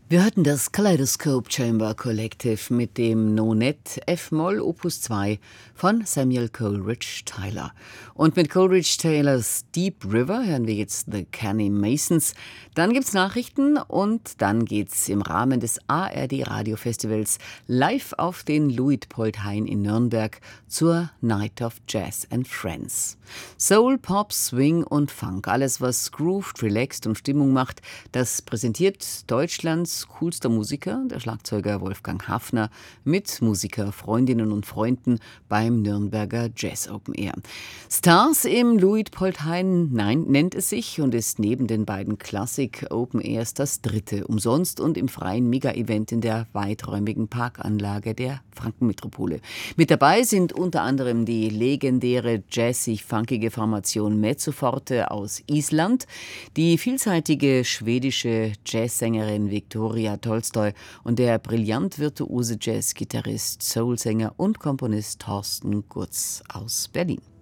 Wir hörten das Kaleidoscope Chamber Collective mit dem Nonet F-Moll Opus 2 von Samuel Coleridge Taylor. Und mit Coleridge Taylors Deep River hören wir jetzt The Canny Masons. Dann gibt's Nachrichten und dann geht's im Rahmen des ARD Radiofestivals live auf den Luitpoldhain in Nürnberg zur Night of Jazz and Friends. Soul, Pop, Swing und Funk, alles was grooved, relaxed und Stimmung macht, das präsentiert Deutschlands coolster Musiker, der Schlagzeuger Wolfgang Hafner, mit Musiker, Freundinnen und Freunden beim Nürnberger Jazz Open Air. Stars im Luitpoldhain nennt es sich und ist neben den beiden Classic Open Airs das dritte umsonst und im freien Mega-Event in der weiträumigen Parkanlage der Frankenmetropole. Mit dabei sind unter anderem die legendäre jazzig-funkige Formation Mezzoforte aus Island, die vielseitige schwedische Jazzsängerin Viktoria Tolstoi und der brillant virtuose Jazzgitarrist, Soulsänger und Komponist Thorsten Gurz aus Berlin.